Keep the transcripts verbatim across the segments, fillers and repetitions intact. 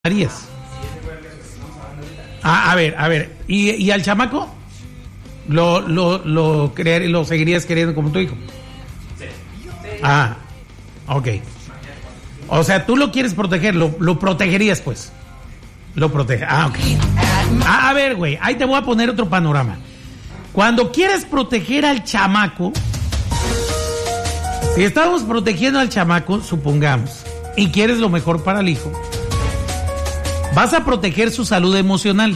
harías? Ah, a ver, a ver, ¿y, y al chamaco? ¿Lo, lo, lo, creer, ¿Lo seguirías queriendo como tu hijo? Sí. Ah, ok. O sea, tú lo quieres proteger, lo, lo protegerías, pues. Lo protege. Ah, ok. Ah, a ver, güey, ahí te voy a poner otro panorama. Cuando quieres proteger al chamaco, si estamos protegiendo al chamaco, supongamos, y quieres lo mejor para el hijo, vas a proteger su salud emocional.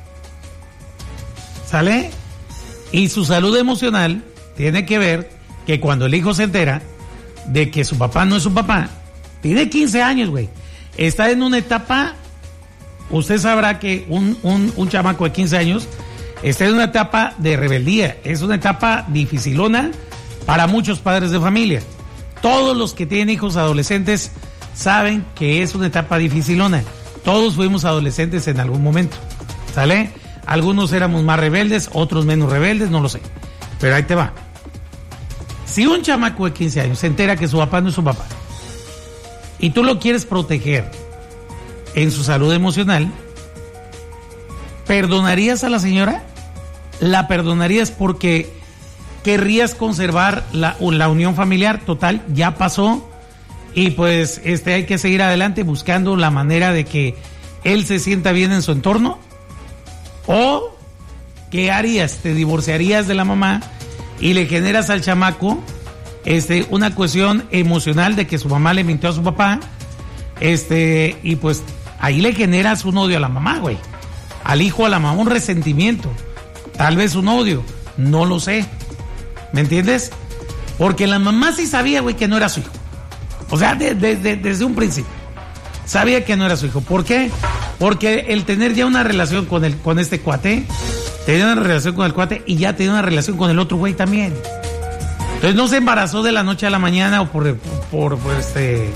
¿Sale? Y su salud emocional tiene que ver que cuando el hijo se entera de que su papá no es su papá, tiene quince años, güey. Está en una etapa, usted sabrá que un, un, un chamaco de quince años está en una etapa de rebeldía. Es una etapa dificilona para muchos padres de familia. Todos los que tienen hijos adolescentes saben que es una etapa dificilona. Todos fuimos adolescentes en algún momento, ¿sale? Algunos éramos más rebeldes, otros menos rebeldes, no lo sé. Pero ahí te va. Si un chamaco de quince años se entera que su papá no es su papá y tú lo quieres proteger en su salud emocional, ¿perdonarías a la señora? ¿La perdonarías porque querrías conservar la, la unión familiar? Total, ya pasó. Y pues este hay que seguir adelante buscando la manera de que él se sienta bien en su entorno. ¿O qué harías? ¿Te divorciarías de la mamá y le generas al chamaco este, una cuestión emocional de que su mamá le mintió a su papá? Este, y pues ahí le generas un odio a la mamá, güey. Al hijo, a la mamá, un resentimiento. Tal vez un odio, no lo sé. ¿Me entiendes? Porque la mamá sí sabía, güey, que no era su hijo. O sea, de, de, de, desde un principio sabía que no era su hijo. ¿Por qué? Porque el tener ya una relación con el, con este cuate, tenía una relación con el cuate y ya tenía una relación con el otro güey también. Entonces no se embarazó de la noche a la mañana o por, por, por este...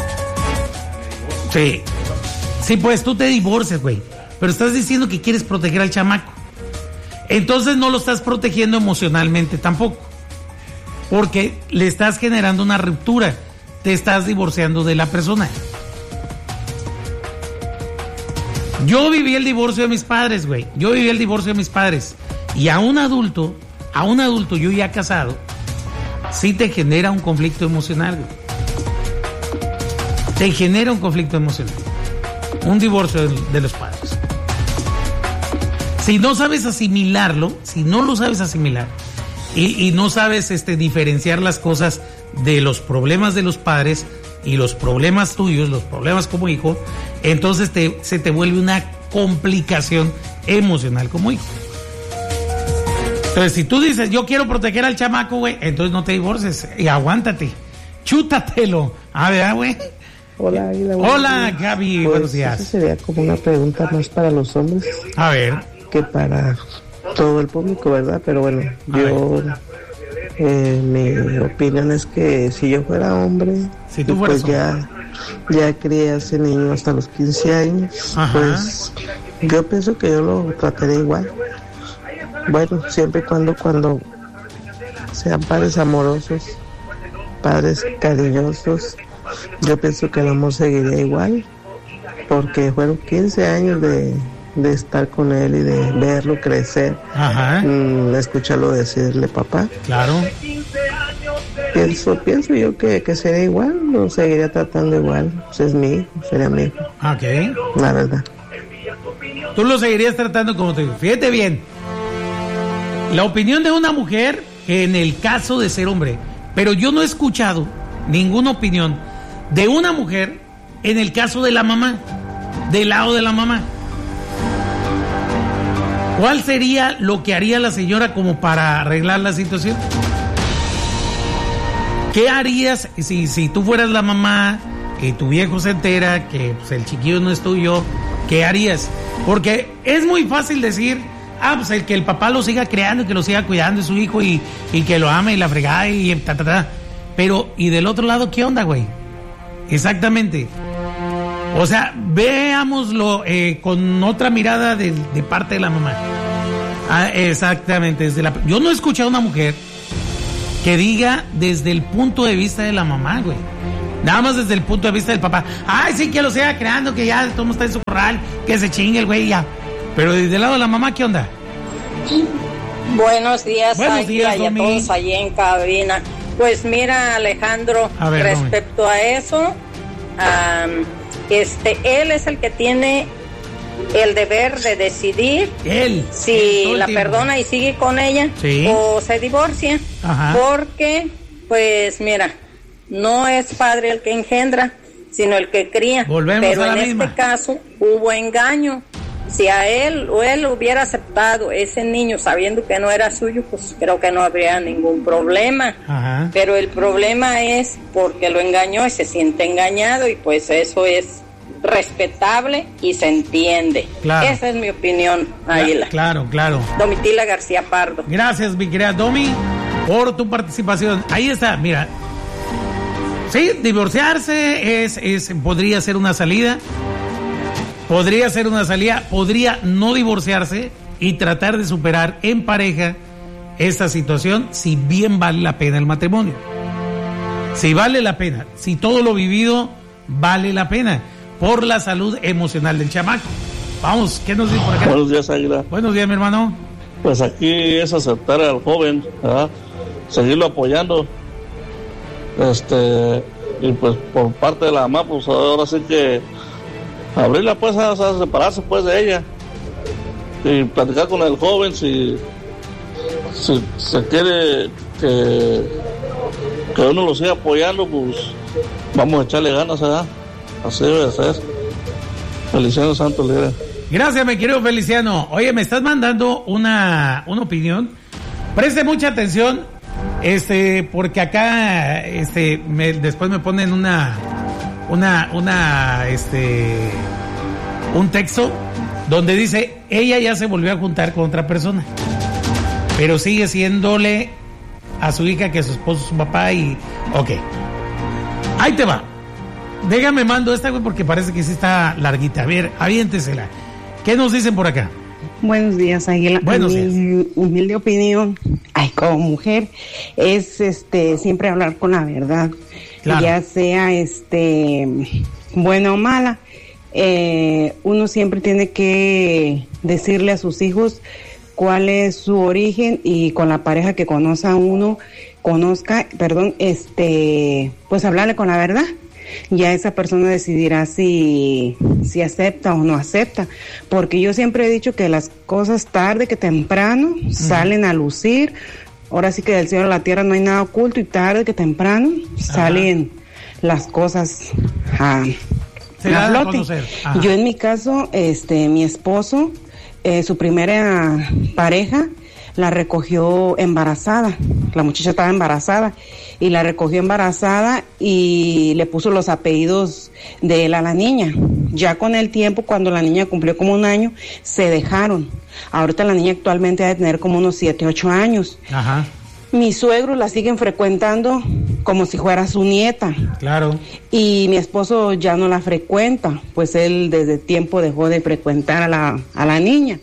Sí. Sí, pues tú te divorcias, güey. Pero estás diciendo que quieres proteger al chamaco. Entonces no lo estás protegiendo emocionalmente tampoco. Porque le estás generando una ruptura. Te estás divorciando de la persona. Yo viví el divorcio de mis padres, güey. Yo viví el divorcio de mis padres. Y a un adulto, a un adulto yo ya casado, sí te genera un conflicto emocional, güey. Te genera un conflicto emocional. Un divorcio de, de los padres. Si no sabes asimilarlo, si no lo sabes asimilar, y, y no sabes este, diferenciar las cosas de los problemas de los padres y los problemas tuyos, los problemas como hijo, entonces te, se te vuelve una complicación emocional como hijo. Entonces, si tú dices, yo quiero proteger al chamaco, güey, entonces no te divorcies y aguántate, chútatelo. A ver, güey. Hola, Águila. Hola, Gaby, pues, buenos días. Eso sería como una pregunta más para los hombres. A ver. Que para todo el público, ¿verdad? Pero bueno, a yo... Eh, mi opinión es que si yo fuera hombre, si tú pues hombre. ya ya crié a ese niño hasta los quince años. Ajá. Pues yo pienso que yo lo trataría igual. Bueno, siempre y cuando cuando sean padres amorosos, padres cariñosos, yo pienso que el amor seguiría igual, porque fueron quince años de de estar con él y de verlo crecer. Ajá. Mmm, escucharlo decirle papá. Claro. Pienso, pienso yo que, que sería igual, lo seguiría tratando igual. Pues es mi hijo, sería mi hijo. Ok. La verdad. Tú lo seguirías tratando como tu hijo. Fíjate bien. La opinión de una mujer en el caso de ser hombre, pero yo no he escuchado ninguna opinión de una mujer en el caso de la mamá, del lado de la mamá. ¿Cuál sería lo que haría la señora como para arreglar la situación? ¿Qué harías si, si tú fueras la mamá, que tu viejo se entera, que pues, el chiquillo no es tuyo? ¿Qué harías? Porque es muy fácil decir, ah, pues el que el papá lo siga creando, que lo siga cuidando de su hijo y, y que lo ame y la fregada y ta, ta, ta. Pero, ¿y del otro lado qué onda, güey? Exactamente. O sea, veámoslo eh, con otra mirada de, de parte de la mamá. Ah, exactamente. Desde la, yo no he escuchado a una mujer que diga desde el punto de vista de la mamá, güey. Nada más desde el punto de vista del papá. Ay, sí, que lo siga creando, que ya todo está en su corral, que se chingue el güey ya. Pero desde el lado de la mamá, ¿qué onda? Buenos días, Buenos días, y a todos allí en cabina. Pues mira, Alejandro, a ver, respecto Domi. a eso, um, este, él es el que tiene el deber de decidir él, si él la perdona y sigue con ella, sí, o se divorcia. Ajá. Porque, pues mira, no es padre el que engendra, sino el que cría. Volvemos Pero a la en misma. este caso hubo engaño. Si a él o él hubiera aceptado ese niño sabiendo que no era suyo, pues creo que no habría ningún problema. Ajá. Pero el problema es porque lo engañó y se siente engañado, y pues eso es respetable y se entiende. Claro. Esa es mi opinión, Águila. Claro, claro. Domitila García Pardo. Gracias, mi querida Domi, por tu participación. Ahí está, mira. Sí, divorciarse es, es, podría ser una salida. Podría ser una salida, podría no divorciarse y tratar de superar en pareja esta situación si bien vale la pena el matrimonio. Si vale la pena, si todo lo vivido vale la pena por la salud emocional del chamaco. Vamos, ¿qué nos dice por acá? Buenos días, Águila. Buenos días, mi hermano. Pues aquí es aceptar al joven, ¿verdad? Seguirlo apoyando. Este, y pues por parte de la mamá, pues ahora sí que abrirla, pues, a, a separarse pues de ella y platicar con el joven si, si se quiere que, que uno lo siga apoyando, pues vamos a echarle ganas, ¿verdad? Así debe ser. Feliciano Santos Libre. Gracias, mi querido Feliciano. Oye, me estás mandando una, una opinión. Preste mucha atención, este, porque acá, este, me, después me ponen una una, una, este, un texto donde dice, ella ya se volvió a juntar con otra persona, pero sigue siéndole a su hija que a su esposo, su papá, y, ok, ahí te va, déjame mando esta, güey, porque parece que sí está larguita, a ver, aviéntesela, ¿qué nos dicen por acá? Buenos días, Águila. Buenos días. Mi humilde opinión, ay, como mujer, es, este, siempre hablar con la verdad. Claro. Ya sea este buena o mala, eh, uno siempre tiene que decirle a sus hijos cuál es su origen, y con la pareja que conozca uno, conozca, perdón, este, pues hablarle con la verdad. Ya esa persona decidirá si, si acepta o no acepta, porque yo siempre he dicho que las cosas tarde que temprano uh-huh. salen a lucir. Ahora sí que del cielo a la tierra no hay nada oculto, y tarde que temprano Ajá. salen las cosas a, a flote. Yo en mi caso, este, mi esposo, eh, su primera pareja la recogió embarazada. La muchacha estaba embarazada y la recogió embarazada y le puso los apellidos de él a la niña. Ya con el tiempo, cuando la niña cumplió como un año, se dejaron. Ahorita la niña actualmente ha de tener como unos siete, ocho años. Ajá. Mis suegros la siguen frecuentando como si fuera su nieta. Claro. Y mi esposo ya no la frecuenta, pues él desde tiempo dejó de frecuentar a la, a la niña.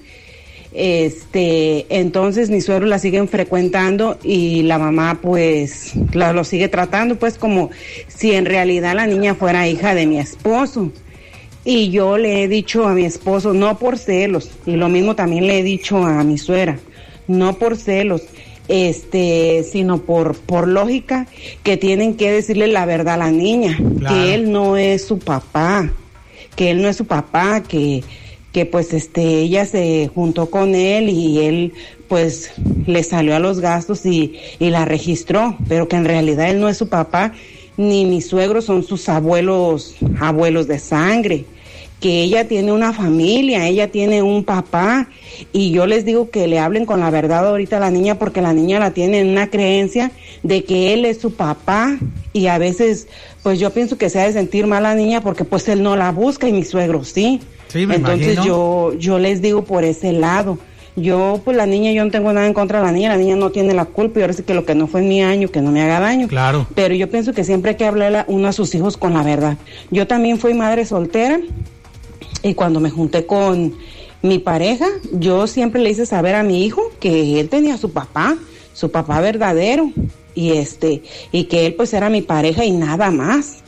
Este, entonces mis suegros la siguen frecuentando y la mamá pues la, lo sigue tratando pues como si en realidad la niña fuera hija de mi esposo. Y yo le he dicho a mi esposo, no por celos, y lo mismo también le he dicho a mi suegra, no por celos, este, sino por, por lógica, que tienen que decirle la verdad a la niña, claro. que él no es su papá, que él no es su papá, que, que pues este, ella se juntó con él y él pues le salió a los gastos y, y la registró, pero que en realidad él no es su papá, ni mis suegros son sus abuelos, abuelos de sangre, que ella tiene una familia, ella tiene un papá, y yo les digo que le hablen con la verdad ahorita a la niña, porque la niña la tiene en una creencia de que él es su papá, y a veces pues yo pienso que se ha de sentir mal la niña porque pues él no la busca y mi suegro sí. Sí, me Entonces imagino. yo yo les digo por ese lado. Yo, pues la niña, yo no tengo nada en contra de la niña, la niña no tiene la culpa, y ahora sí que lo que no fue en mi año, que no me haga daño. Claro. Pero yo pienso que siempre hay que hablarle uno a sus hijos con la verdad. Yo también fui madre soltera, y cuando me junté con mi pareja, yo siempre le hice saber a mi hijo que él tenía su papá, su papá verdadero, y este, y que él pues era mi pareja y nada más.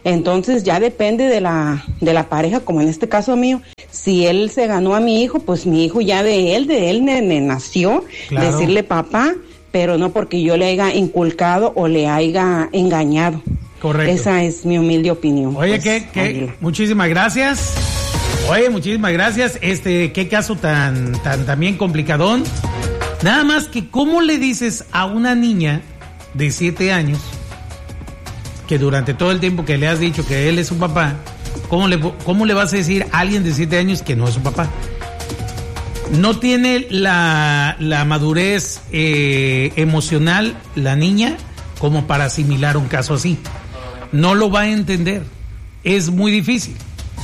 Entonces ya depende de la, de la pareja, como en este caso mío. Si él se ganó a mi hijo, pues mi hijo ya de él, de él me, me nació, claro. Decirle papá, pero no porque yo le haya inculcado o le haya engañado. Correcto. Esa es mi humilde opinión. Oye, pues, ¿qué, qué? Muchísimas gracias. Oye, muchísimas gracias. Este, qué caso tan, tan también complicadón. Nada más que, ¿cómo le dices a una niña de siete años que durante todo el tiempo que le has dicho que él es su papá, ¿cómo le, cómo le vas a decir a alguien de siete años que no es su papá? No tiene la, la madurez eh, emocional la niña como para asimilar un caso así. No lo va a entender. Es muy difícil.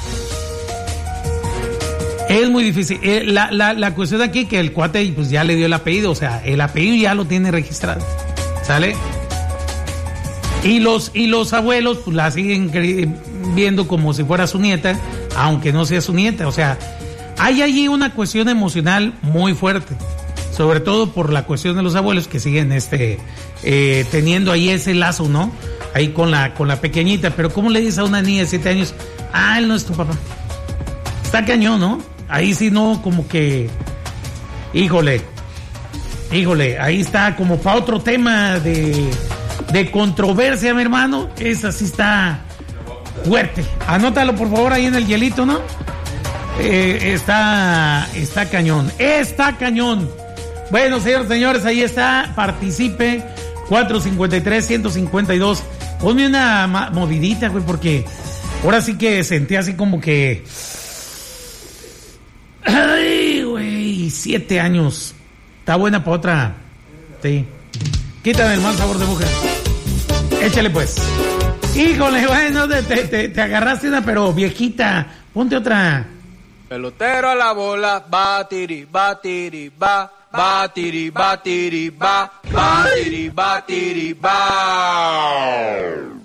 Es muy difícil. Eh, la, la, la cuestión aquí que el cuate pues ya le dio el apellido, o sea, el apellido ya lo tiene registrado. ¿Sale? Y los, y los abuelos pues la siguen viendo como si fuera su nieta, aunque no sea su nieta. O sea, hay allí una cuestión emocional muy fuerte, sobre todo por la cuestión de los abuelos que siguen este eh, teniendo ahí ese lazo, ¿no? Ahí con la, con la pequeñita. Pero ¿cómo le dices a una niña de siete años? Ah, él no es tu papá. Está cañón, ¿no? Ahí sí no, como que, híjole, híjole, ahí está como para otro tema de, de controversia, mi hermano. Esa sí está fuerte. Anótalo, por favor, ahí en el hielito, ¿no? Eh, está, está cañón, está cañón. Bueno, señores, señores, ahí está, participe, cuatro cincuenta y tres, ciento cincuenta y dos. Ponme una ma- movidita, güey, porque ahora sí que sentí así como que... Ay, güey, siete años. Está buena para otra. Sí. Quítame el mal sabor de boca. Échale pues. Híjole, bueno, te, te, te agarraste una, pero viejita. Ponte otra. Pelotero a la bola, batiri, batiri, ba, batiri, batiri, ba, batiri, batiri, ba.